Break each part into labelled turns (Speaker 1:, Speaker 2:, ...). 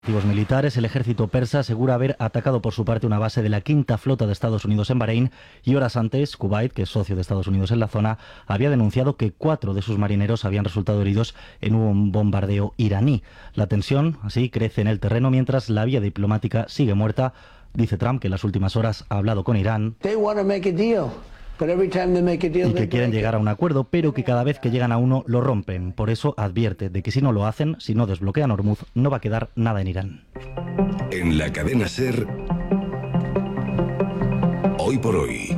Speaker 1: Militares, el ejército persa asegura haber atacado por su parte una base de la quinta flota de Estados Unidos en Bahrein y horas antes, Kuwait, que es socio de Estados Unidos en la zona, había denunciado que 4 de sus marineros habían resultado heridos en un bombardeo iraní. La tensión, así, crece en el terreno mientras la vía diplomática sigue muerta. Dice Trump que en las últimas horas ha hablado con Irán y que quieren llegar a un acuerdo, pero que cada vez que llegan a uno lo rompen. Por eso advierte de que si no lo hacen, si no desbloquean Hormuz, no va a quedar nada en Irán.
Speaker 2: En la cadena SER, Hoy por Hoy,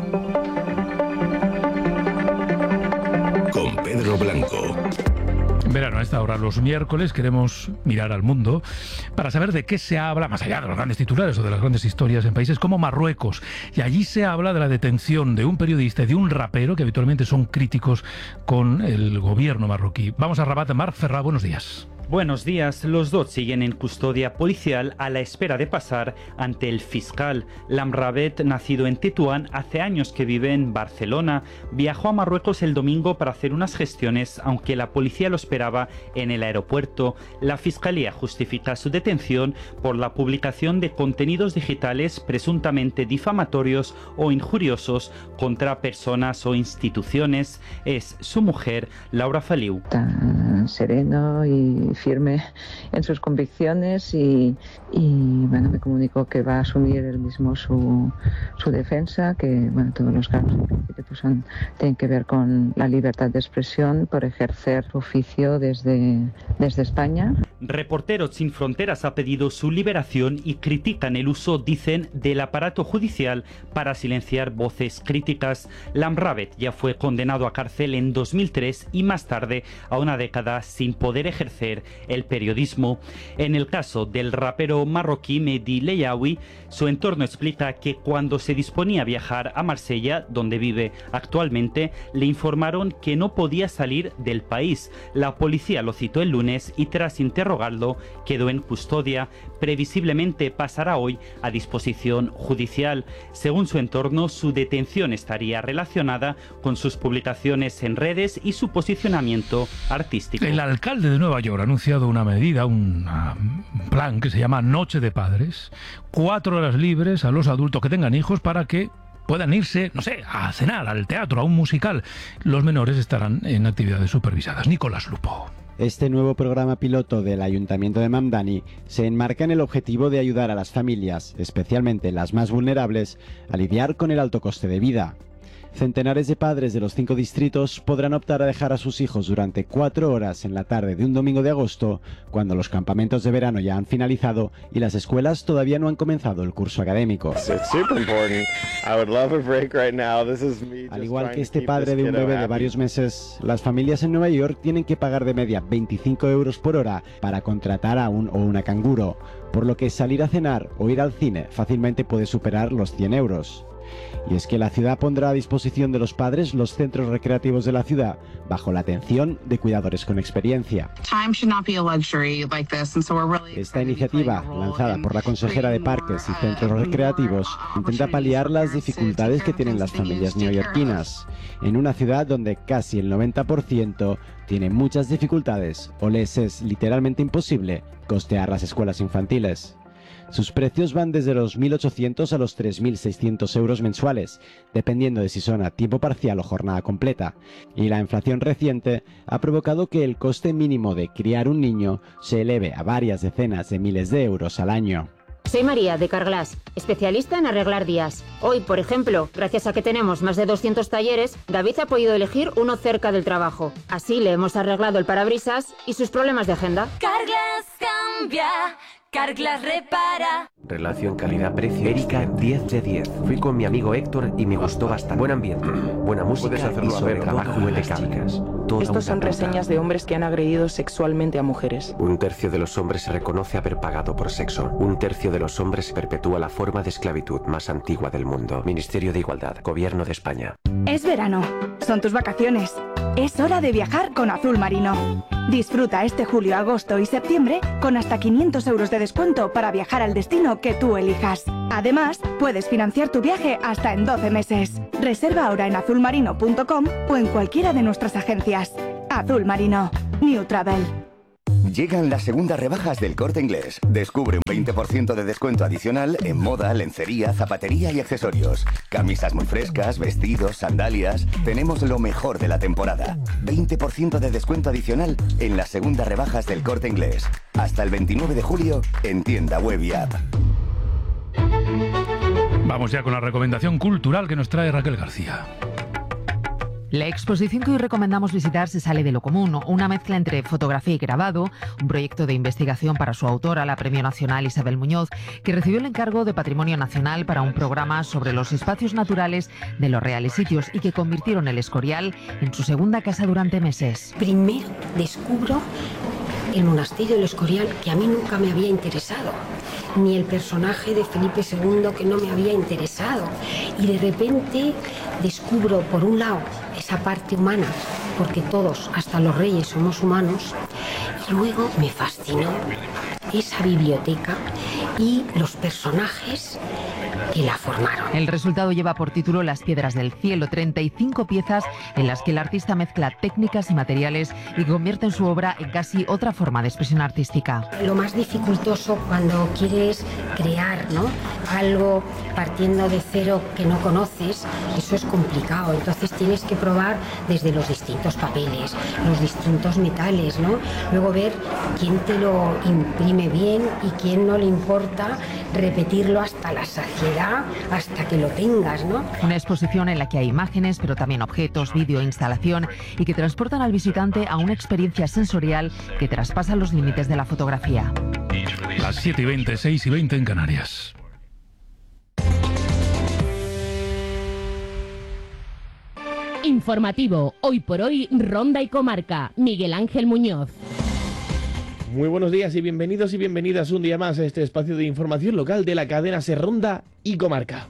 Speaker 2: con Pedro Blanco.
Speaker 3: Verano, a esta hora, los miércoles, queremos mirar al mundo para saber de qué se habla, más allá de los grandes titulares o de las grandes historias en países como Marruecos. Y allí se habla de la detención de un periodista y de un rapero que habitualmente son críticos con el gobierno marroquí. Vamos a Rabat. Marc Ferrà, buenos días.
Speaker 4: Buenos días. Los dos siguen en custodia policial a la espera de pasar ante el fiscal. Lamrabet, nacido en Tetuán, hace años que vive en Barcelona. Viajó a Marruecos el domingo para hacer unas gestiones, aunque la policía lo esperaba en el aeropuerto. La fiscalía justifica su detención por la publicación de contenidos digitales presuntamente difamatorios o injuriosos contra personas o instituciones. Es su mujer, Laura Feliu.
Speaker 5: Tan sereno y firme en sus convicciones y bueno, me comunicó que va a asumir él mismo su defensa, que bueno, todos los casos en principio pues tienen que ver con la libertad de expresión por ejercer su oficio desde España.
Speaker 4: Reporteros Sin Fronteras ha pedido su liberación y critican el uso, dicen, del aparato judicial para silenciar voces críticas. Lamrabet ya fue condenado a cárcel en 2003 y más tarde a una década sin poder ejercer el periodismo. En el caso del rapero marroquí Mehdi Leyaoui, su entorno explica que cuando se disponía a viajar a Marsella, donde vive actualmente, le informaron que no podía salir del país. La policía lo citó el lunes y tras interrogarlo quedó en custodia. Previsiblemente pasará hoy a disposición judicial. Según su entorno, su detención estaría relacionada con sus publicaciones en redes y su posicionamiento artístico.
Speaker 3: El alcalde de Nueva York ha anunciado una medida, un plan que se llama Noche de Padres. 4 horas libres a los adultos que tengan hijos para que puedan irse, no sé, a cenar, al teatro, a un musical. Los menores estarán en actividades supervisadas. Nicolás Lupo.
Speaker 6: Este nuevo programa piloto del Ayuntamiento de Mamdani se enmarca en el objetivo de ayudar a las familias, especialmente las más vulnerables, a lidiar con el alto coste de vida. Centenares de padres de los 5 distritos podrán optar a dejar a sus hijos durante 4 horas en la tarde de un domingo de agosto, cuando los campamentos de verano ya han finalizado y las escuelas todavía no han comenzado el curso académico. Al igual que este padre de un bebé de varios meses, las familias en Nueva York tienen que pagar de media 25 euros por hora para contratar a un o una canguro, por lo que salir a cenar o ir al cine fácilmente puede superar los 100 euros. Y es que la ciudad pondrá a disposición de los padres los centros recreativos de la ciudad, bajo la atención de cuidadores con experiencia. Esta iniciativa, lanzada por la consejera de Parques y Centros Recreativos, intenta paliar las dificultades que tienen las familias neoyorquinas, en una ciudad donde casi el 90% tiene muchas dificultades o les es literalmente imposible costear las escuelas infantiles. Sus precios van desde los 1.800 a los 3.600 euros mensuales, dependiendo de si son a tiempo parcial o jornada completa. Y la inflación reciente ha provocado que el coste mínimo de criar un niño se eleve a varias decenas de miles de euros al año.
Speaker 7: Soy María, de Carglass, especialista en arreglar vías. Hoy, por ejemplo, gracias a que tenemos más de 200 talleres, David ha podido elegir uno cerca del trabajo. Así le hemos arreglado el parabrisas y sus problemas de agenda.
Speaker 8: Carglass cambia. Carglass repara.
Speaker 9: Relación calidad-precio. Erika, 10 de 10. Fui con mi amigo Héctor y me gustó bastante. Buen ambiente, buena música y sobre trabajo de chicas.
Speaker 10: Estos son reseñas de hombres que han agredido sexualmente a mujeres.
Speaker 9: 1/3 de los hombres se reconoce haber pagado por sexo. 1/3 de los hombres perpetúa la forma de esclavitud más antigua del mundo. Ministerio de Igualdad, Gobierno de España.
Speaker 11: Es verano. Son tus vacaciones. Es hora de viajar con Azul Marino. Disfruta este julio, agosto y septiembre con hasta 500 euros de descuento para viajar al destino que tú elijas. Además, puedes financiar tu viaje hasta en 12 meses. Reserva ahora en azulmarino.com o en cualquiera de nuestras agencias. Azul Marino. New Travel.
Speaker 12: Llegan las segundas rebajas del Corte Inglés. Descubre un 20% de descuento adicional en moda, lencería, zapatería y accesorios. Camisas muy frescas, vestidos, sandalias. Tenemos lo mejor de la temporada. 20% de descuento adicional en las segundas rebajas del Corte Inglés. Hasta el 29 de julio en tienda web y app.
Speaker 3: Vamos ya con la recomendación cultural que nos trae Raquel García.
Speaker 13: La exposición que hoy recomendamos visitar se sale de lo común, una mezcla entre fotografía y grabado, un proyecto de investigación para su autora, la Premio Nacional Isabel Muñoz, que recibió el encargo de Patrimonio Nacional para un programa sobre los espacios naturales de los Reales Sitios y que convirtieron el Escorial en su segunda casa durante meses.
Speaker 14: Primero descubro el monasterio del Escorial, que a mí nunca me había interesado, ni el personaje de Felipe II, que no me había interesado, y de repente descubro, por un lado, esa parte humana, porque todos, hasta los reyes, somos humanos, y luego me fascinó esa biblioteca y los personajes que la formaron.
Speaker 13: El resultado lleva por título Las Piedras del Cielo, 35 piezas en las que el artista mezcla técnicas y materiales y convierte en su obra en casi otra forma de expresión artística.
Speaker 14: Lo más dificultoso cuando quieres crear, ¿no?, algo partiendo de cero que no conoces, eso es complicado. Entonces tienes que probar desde los distintos papeles, los distintos metales, ¿no? Luego ver quién te lo imprime bien y quién no le importa repetirlo hasta la saciedad, hasta que lo tengas, ¿no?
Speaker 13: Una exposición en la que hay imágenes, pero también objetos, vídeo, instalación y que transportan al visitante a una experiencia sensorial que traspasa los límites de la fotografía.
Speaker 3: Las 7:20, 6:20 en Canarias.
Speaker 15: Informativo, hoy por hoy, Ronda y Comarca. Miguel Ángel Muñoz.
Speaker 16: Muy buenos días y bienvenidos y bienvenidas un día más a este espacio de información local de la cadena SER Ronda y Comarca.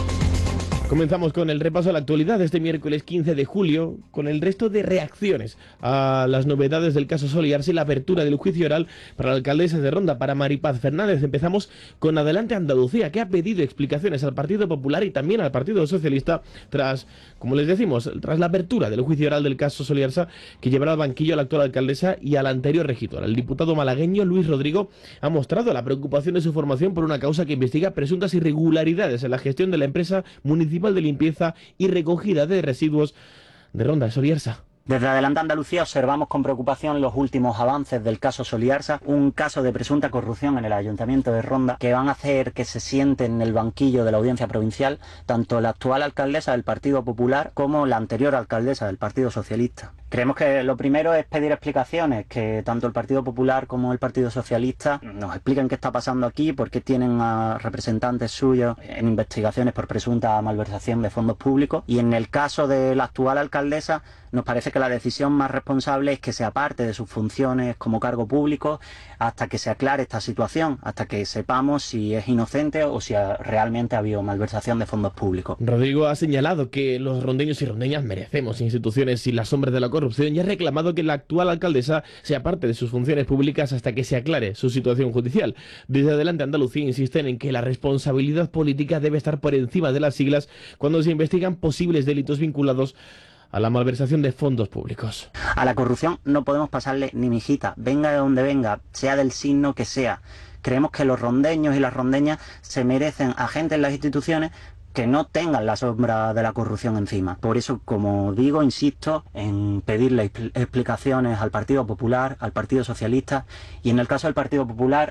Speaker 16: Comenzamos con el repaso a la actualidad de este miércoles 15 de julio, con el resto de reacciones a las novedades del caso Soliarse y la apertura del juicio oral para la alcaldesa de Ronda, para Maripaz Fernández. Empezamos con Adelante Andalucía, que ha pedido explicaciones al Partido Popular y también al Partido Socialista tras, como les decimos, tras la apertura del juicio oral del caso Soliarse, que llevará al banquillo a la actual alcaldesa y a la anterior regidora. El diputado malagueño Luis Rodrigo ha mostrado la preocupación de su formación por una causa que investiga presuntas irregularidades en la gestión de la empresa municipal de limpieza y recogida de residuos de Ronda Soliarse.
Speaker 17: Desde Adelante Andalucía observamos con preocupación los últimos avances del caso Soliarse, un caso de presunta corrupción en el Ayuntamiento de Ronda que van a hacer que se sienten en el banquillo de la Audiencia Provincial tanto la actual alcaldesa del Partido Popular como la anterior alcaldesa del Partido Socialista. Creemos que lo primero es pedir explicaciones, que tanto el Partido Popular como el Partido Socialista nos expliquen qué está pasando aquí, por qué tienen a representantes suyos en investigaciones por presunta malversación de fondos públicos. Y en el caso de la actual alcaldesa, nos parece que la decisión más responsable es que se aparte de sus funciones como cargo público hasta que se aclare esta situación, hasta que sepamos si es inocente o si realmente ha habido malversación de fondos públicos.
Speaker 16: Rodrigo ha señalado que los rondeños y rondeñas merecemos instituciones sin las sombras de la corrupción y ha reclamado que la actual alcaldesa se aparte de sus funciones públicas hasta que se aclare su situación judicial. Desde Adelante Andalucía insisten en que la responsabilidad política debe estar por encima de las siglas cuando se investigan posibles delitos vinculados a la malversación de fondos públicos.
Speaker 17: A la corrupción no podemos pasarle ni mijita, venga de donde venga, sea del signo que sea. Creemos que los rondeños y las rondeñas se merecen a gente en las instituciones que no tengan la sombra de la corrupción encima. Por eso, como digo, insisto en pedirle explicaciones al Partido Popular, al Partido Socialista y en el caso del Partido Popular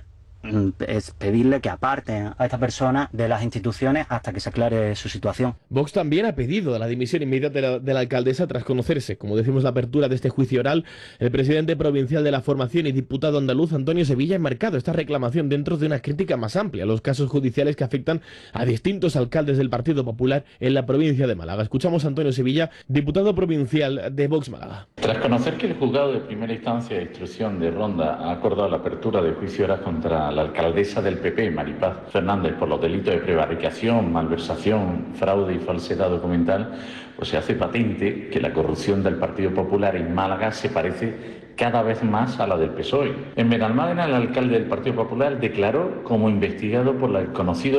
Speaker 17: es pedirle que aparten a esta persona de las instituciones hasta que se aclare su situación.
Speaker 16: Vox también ha pedido la dimisión inmediata de la alcaldesa tras conocerse, como decimos, la apertura de este juicio oral. El presidente provincial de la formación y diputado andaluz Antonio Sevilla ha enmarcado esta reclamación dentro de una crítica más amplia a los casos judiciales que afectan a distintos alcaldes del Partido Popular en la provincia de Málaga. Escuchamos a Antonio Sevilla, diputado provincial de Vox Málaga.
Speaker 18: Tras conocer que el juzgado de primera instancia de instrucción de Ronda ha acordado la apertura del juicio oral contra la alcaldesa del PP, Maripaz Fernández, por los delitos de prevaricación, malversación, fraude y falsedad documental, pues se hace patente que la corrupción del Partido Popular en Málaga se parece cada vez más a la del PSOE. En Benalmádena, el alcalde del Partido Popular declaró como investigado por el conocido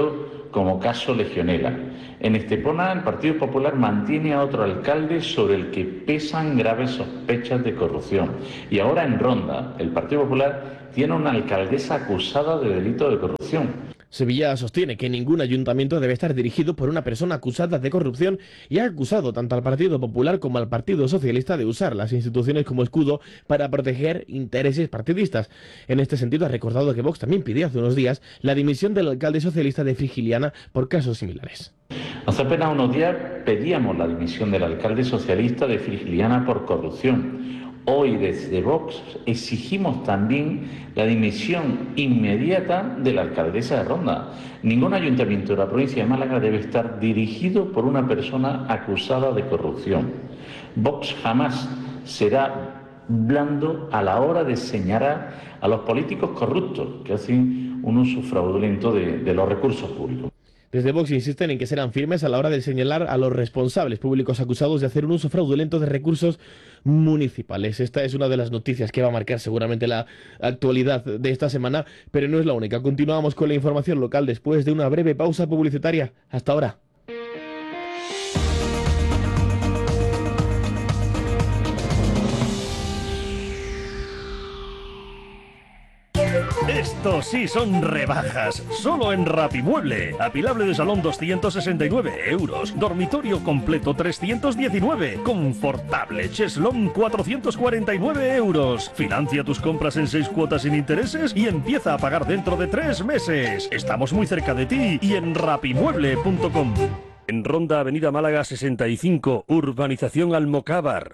Speaker 18: como caso Legionela. En Estepona, el Partido Popular mantiene a otro alcalde sobre el que pesan graves sospechas de corrupción. Y ahora en Ronda, el Partido Popular tiene una alcaldesa acusada de delito de corrupción.
Speaker 16: Sevilla sostiene que ningún ayuntamiento debe estar dirigido por una persona acusada de corrupción y ha acusado tanto al Partido Popular como al Partido Socialista de usar las instituciones como escudo para proteger intereses partidistas. En este sentido, ha recordado que Vox también pidió hace unos días la dimisión del alcalde socialista de Frigiliana por casos similares.
Speaker 18: Hace apenas unos días pedíamos la dimisión del alcalde socialista de Frigiliana por corrupción. Hoy desde Vox exigimos también la dimisión inmediata de la alcaldesa de Ronda. Ningún ayuntamiento de la provincia de Málaga debe estar dirigido por una persona acusada de corrupción. Vox jamás será blando a la hora de señalar a los políticos corruptos que hacen un uso fraudulento de los recursos públicos.
Speaker 16: Desde Vox insisten en que serán firmes a la hora de señalar a los responsables públicos acusados de hacer un uso fraudulento de recursos municipales. Esta es una de las noticias que va a marcar seguramente la actualidad de esta semana, pero no es la única. Continuamos con la información local después de una breve pausa publicitaria. Hasta ahora.
Speaker 19: Estos sí son rebajas, solo en Rapimueble. Apilable de salón 269 euros, dormitorio completo 319, confortable cheslón 449 euros. Financia tus compras en 6 cuotas sin intereses y empieza a pagar dentro de 3 meses. Estamos muy cerca de ti y en rapimueble.com. En Ronda, Avenida Málaga 65, Urbanización Almocávar.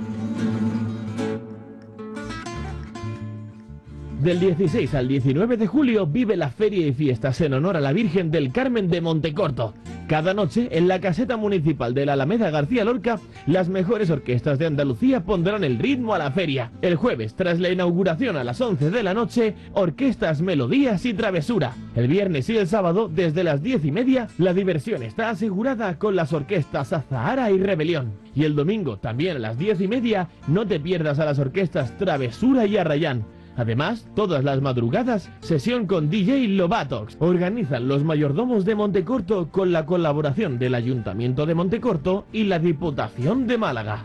Speaker 16: Del 16 al 19 de julio vive la Feria y Fiestas en honor a la Virgen del Carmen de Montecorto. Cada noche, en la caseta municipal de la Alameda García Lorca, las mejores orquestas de Andalucía pondrán el ritmo a la feria. El jueves, tras la inauguración a las 11 de la noche, orquestas, melodías y travesura. El viernes y el sábado, desde las 10:30, la diversión está asegurada con las orquestas Azahara y Rebelión. Y el domingo, también a las 10:30, no te pierdas a las orquestas Travesura y Arrayán. Además, todas las madrugadas, sesión con DJ Lovatox. Organizan los mayordomos de Montecorto con la colaboración del Ayuntamiento de Montecorto y la Diputación de Málaga.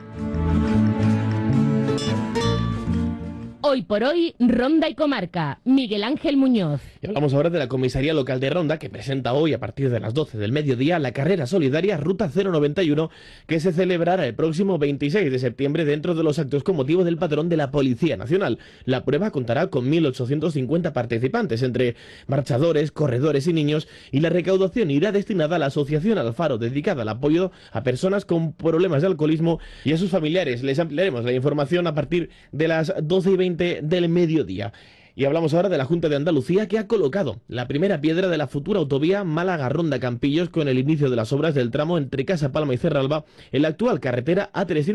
Speaker 15: Hoy por hoy, Ronda y Comarca. Miguel Ángel Muñoz.
Speaker 16: Y hablamos ahora de la Comisaría Local de Ronda, que presenta hoy, a partir de las 12 del mediodía, la carrera solidaria Ruta 091, que se celebrará el próximo 26 de septiembre dentro de los actos con motivo del patrón de la Policía Nacional. La prueba contará con 1.850 participantes, entre marchadores, corredores y niños, y la recaudación irá destinada a la Asociación Alfaro, dedicada al apoyo a personas con problemas de alcoholismo y a sus familiares. Les ampliaremos la información a partir de las 12:20 del mediodía. Y hablamos ahora de la Junta de Andalucía, que ha colocado la primera piedra de la futura autovía Málaga-Ronda-Campillos con el inicio de las obras del tramo entre Casa Palma y Cerralba en la actual carretera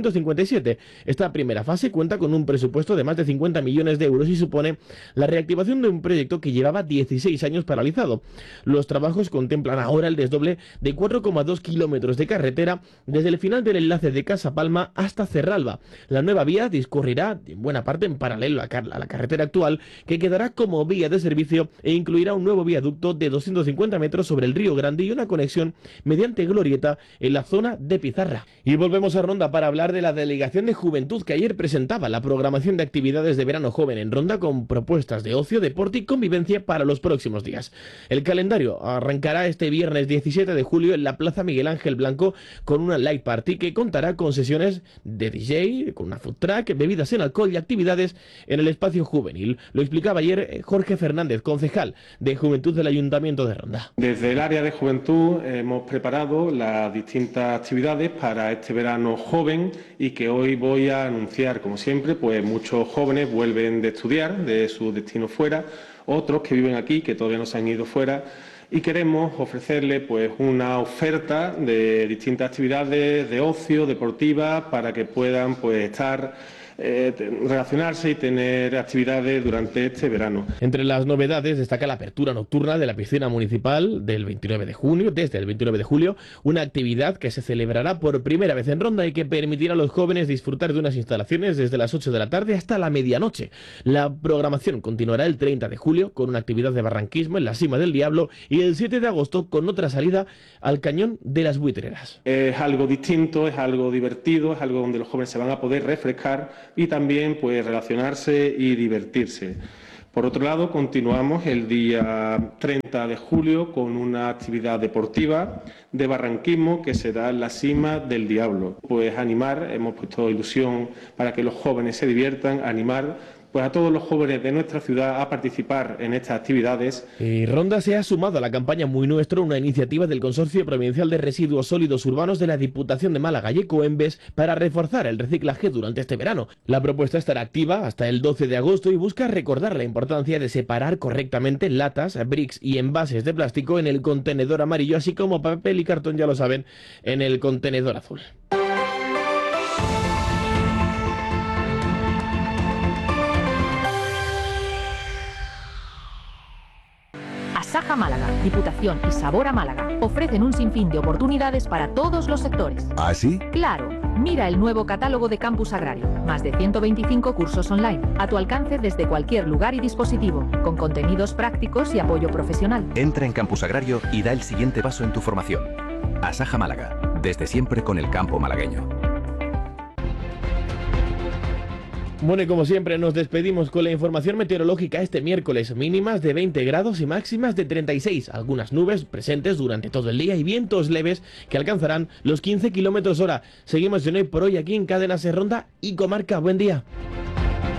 Speaker 16: A357. Esta primera fase cuenta con un presupuesto de más de 50 millones de euros y supone la reactivación de un proyecto que llevaba 16 años paralizado. Los trabajos contemplan ahora el desdoble de 4,2 kilómetros de carretera desde el final del enlace de Casa Palma hasta Cerralba. La nueva vía discurrirá en buena parte en paralelo a la carretera actual, que quedará como vía de servicio e incluirá un nuevo viaducto de 250 metros sobre el Río Grande y una conexión mediante glorieta en la zona de Pizarra. Y volvemos a Ronda para hablar de la Delegación de Juventud, que ayer presentaba la programación de actividades de verano joven en Ronda con propuestas de ocio, deporte y convivencia para los próximos días. El calendario arrancará este viernes 17 de julio en la Plaza Miguel Ángel Blanco con una light party que contará con sesiones de DJ, con una food truck, bebidas sin alcohol y actividades en el espacio juvenil. Lo explicaba ayer Jorge Fernández, concejal de Juventud del Ayuntamiento de Ronda.
Speaker 20: Desde el área de Juventud hemos preparado las distintas actividades para este verano joven y que hoy voy a anunciar. Como siempre, pues muchos jóvenes vuelven de estudiar de su destino fuera, otros que viven aquí, que todavía no se han ido fuera, y queremos ofrecerles pues una oferta de distintas actividades de ocio, deportivas, para que puedan pues estar relacionarse y tener actividades durante este verano.
Speaker 16: Entre las novedades destaca la apertura nocturna de la piscina municipal del 29 de junio, desde el 29 de julio, una actividad que se celebrará por primera vez en Ronda y que permitirá a los jóvenes disfrutar de unas instalaciones desde las 8 de la tarde hasta la medianoche. La programación continuará el 30 de julio con una actividad de barranquismo en la Cima del Diablo y el 7 de agosto con otra salida al Cañón de las Buitreras.
Speaker 20: Es algo distinto, es algo divertido, es algo donde los jóvenes se van a poder refrescar y también pues relacionarse y divertirse. Por otro lado, continuamos el día 30 de julio con una actividad deportiva de barranquismo que será en la Cima del Diablo. Pues animar, hemos puesto ilusión para que los jóvenes se diviertan, animar pues a todos los jóvenes de nuestra ciudad a participar en estas actividades.
Speaker 16: Y Ronda se ha sumado a la campaña Muy Nuestro, una iniciativa del Consorcio Provincial de Residuos Sólidos Urbanos de la Diputación de Málaga y Ecoembes para reforzar el reciclaje durante este verano. La propuesta estará activa hasta el 12 de agosto y busca recordar la importancia de separar correctamente latas, bricks y envases de plástico en el contenedor amarillo, así como papel y cartón, ya lo saben, en el contenedor azul.
Speaker 21: Asaja Málaga, Diputación y Sabor a Málaga ofrecen un sinfín de oportunidades para todos los sectores.
Speaker 2: ¿Ah, sí?
Speaker 21: Claro, mira el nuevo catálogo de Campus Agrario. Más de 125 cursos online, a tu alcance desde cualquier lugar y dispositivo, con contenidos prácticos y apoyo profesional.
Speaker 22: Entra en Campus Agrario y da el siguiente paso en tu formación. Asaja Málaga, desde siempre con el campo malagueño.
Speaker 16: Bueno, y como siempre nos despedimos con la información meteorológica este miércoles. Mínimas de 20 grados y máximas de 36. Algunas nubes presentes durante todo el día y vientos leves que alcanzarán los 15 km/h. Seguimos en Hoy por Hoy aquí en Cadena Ser Ronda y Comarca. Buen día.